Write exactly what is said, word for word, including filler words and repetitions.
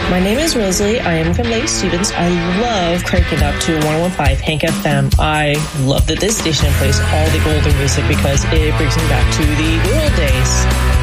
My name is Rosalie. I am from Lake Stevens. I love cranking up to one oh one point five Hank F M. I love that this station plays all the older music because it brings me back to the good old days.